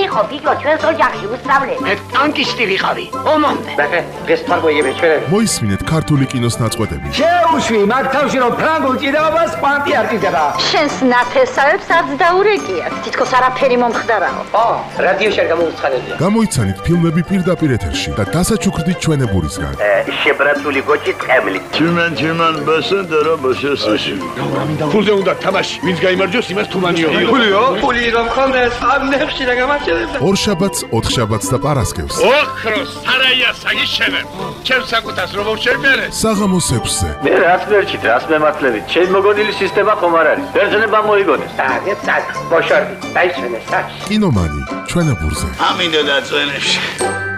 იყო ბიჭო ჩვენს ოჯახში უსწავლე მე ტანკისტი ვიყავი ომამდე ბახე გესწარგოიები ჩვენები მოისმინეთ ქართული კინოს ნაწყვეტები შეუშვი მაგ თავში რომ ფრანგულ ჭიდაობას კვანტი არ ჭირდება შენს ნათესავებს არც დაურეკიათ თითქოს არაფერი მომხდარაო რადიოში არ გამოვუცხადებია გამოიცანით ფილმები პირდაპირ ეთერში და დასაჩუქრდით ჩვენებურისგან შებრაცული გოჭი ტყემლით Тюмень, басендера, басесაში. ფულზე უნდა თამაში ვინც გაიმარჯვოს იმას თუმანიო ფული რომ ხონდეს ამ ნებში რა გამარჯვება ორშაბათს, ოთხშაბათს და პარასკევს ოქროს სარაია საგიშენებ ჩემს საკუთას რომ შევბერე საღამოს 6-ზე მე რას მერჩით, რას მემართლებით? ჩემი მოგონილი სისტემა ხომ არ არის? ბერძნება მოიგონეს. ბოშორდი დაიჩვენე საჩ კინომანი ჩვენებურზე ამინდო და წვენებში.